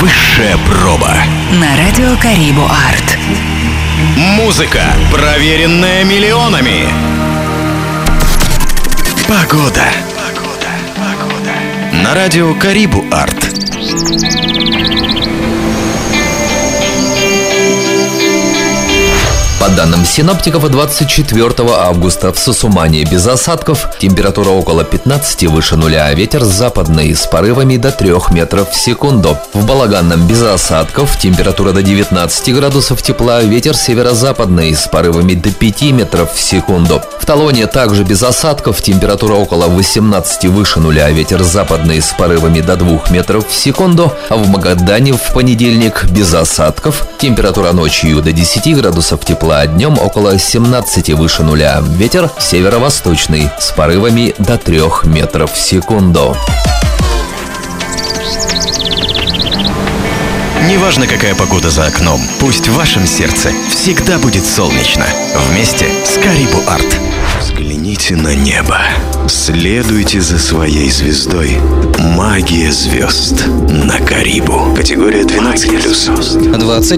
Высшая проба. На радио Карибу Арт. Музыка, проверенная миллионами. Погода. На радио Карибу Арт. По данным синоптиков, 24 августа в Сосумане без осадков, температура около 15 выше нуля, ветер западный с порывами до 3 метров в секунду. В Балаганном без осадков, температура до 19 градусов тепла, ветер северо-западный с порывами до 5 метров в секунду. В Талоне также без осадков, температура около 18 выше нуля, ветер западный с порывами до 2 метров в секунду. А в Магадане в понедельник без осадков, температура ночью до 10 градусов тепла, а днем около 17 выше нуля. Ветер северо-восточный с порывами до 3 метров в секунду. Неважно, какая погода за окном, пусть в вашем сердце всегда будет солнечно. Вместе с Карибу Арт. Взгляните на небо. Следуйте за своей звездой. Магия звезд на Карибу. Категория 12+.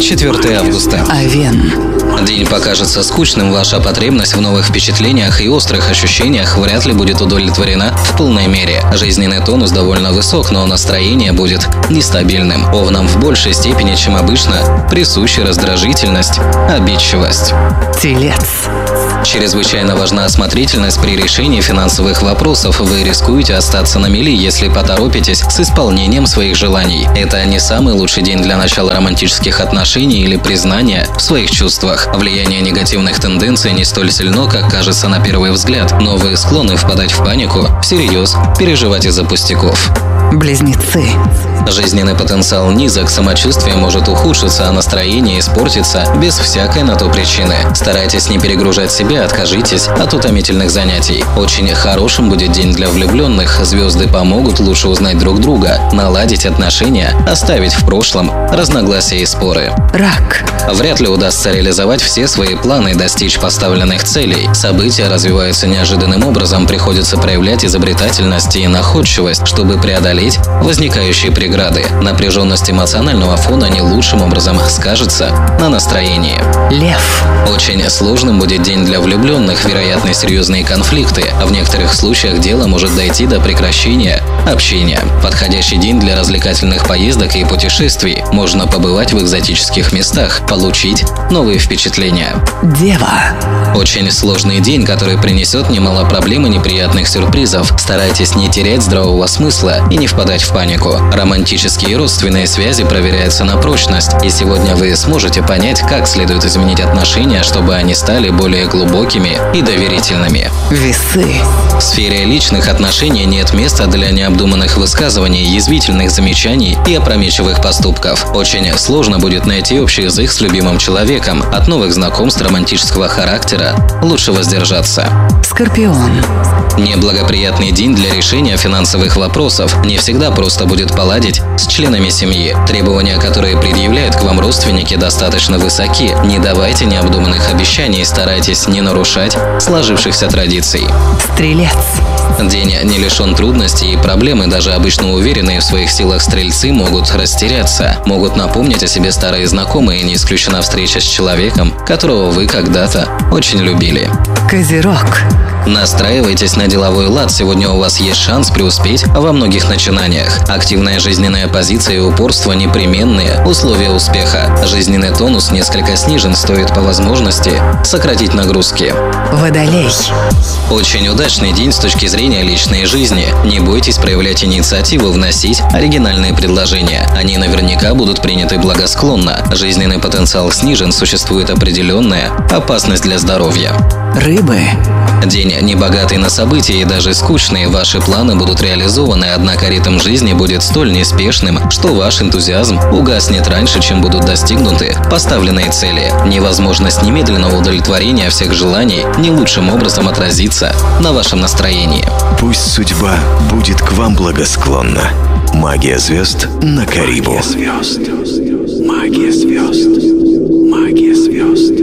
24 августа. Овен. День покажется скучным, ваша потребность в новых впечатлениях и острых ощущениях вряд ли будет удовлетворена в полной мере. Жизненный тонус довольно высок, но настроение будет нестабильным. Овнам в большей степени, чем обычно, присуща раздражительность, обидчивость. Телец. Чрезвычайно важна осмотрительность при решении финансовых вопросов. Вы рискуете остаться на мели, если поторопитесь с исполнением своих желаний. Это не самый лучший день для начала романтических отношений или признания в своих чувствах. Влияние негативных тенденций не столь сильно, как кажется на первый взгляд, но вы склонны впадать в панику, всерьез переживать из-за пустяков. Близнецы. Жизненный потенциал низок, самочувствие может ухудшиться, а настроение испортиться без всякой на то причины. Старайтесь не перегружать себя, откажитесь от утомительных занятий. Очень хорошим будет день для влюбленных. Звезды помогут лучше узнать друг друга, наладить отношения, оставить в прошлом разногласия и споры. Рак. Вряд ли удастся реализовать все свои планы и достичь поставленных целей. События развиваются неожиданным образом, приходится проявлять изобретательность и находчивость, чтобы преодолеть возникающие преграды. Напряженность эмоционального фона не лучшим образом скажется на настроении. Лев. Очень сложным будет день для влюбленных, вероятны серьезные конфликты, а в некоторых случаях дело может дойти до прекращения общения. Подходящий день для развлекательных поездок и путешествий. Можно побывать в экзотических местах, получить новые впечатления. Дева. Очень сложный день, который принесет немало проблем и неприятных сюрпризов. Старайтесь не терять здравого смысла и не впадать в панику. Романтические и родственные связи проверяются на прочность, и сегодня вы сможете понять, как следует изменить отношения, чтобы они стали более глубокими и доверительными. Весы. В сфере личных отношений нет места для необдуманных высказываний, язвительных замечаний и опрометчивых поступков. Очень сложно будет найти общий язык с любимым человеком. От новых знакомств романтического характера лучше воздержаться. Скорпион. Неблагоприятный день для решения финансовых вопросов. Не всегда просто будет поладить с членами семьи. Требования, которые предъявляют к вам родственники, достаточно высоки. Не давайте необдуманных обещаний, старайтесь не нарушать сложившихся традиций. Стрелец. День не лишен трудностей и проблем, и даже обычно уверенные в своих силах стрельцы могут растеряться. Могут напомнить о себе старые знакомые, и не исключена встреча с человеком, которого вы когда-то очень любили. Козерог. Настраивайтесь на деловой лад, сегодня у вас есть шанс преуспеть во многих начинаниях. Активная жизненная позиция и упорство – непременные условия успеха. Жизненный тонус несколько снижен, стоит по возможности сократить нагрузки. Водолей. Очень удачный день с точки зрения личной жизни. Не бойтесь проявлять инициативу, вносить оригинальные предложения. Они наверняка будут приняты благосклонно. Жизненный потенциал снижен, существует определенная опасность для здоровья. Рыбы. День небогатый на события и даже скучные. Ваши планы будут реализованы, однако ритм жизни будет столь неспешным, что ваш энтузиазм угаснет раньше, чем будут достигнуты поставленные цели. Невозможность немедленного удовлетворения всех желаний не лучшим образом отразится на вашем настроении. Пусть судьба будет к вам благосклонна. Магия звезд на Карибу. Магия звезд. Магия звезд. Магия звезд.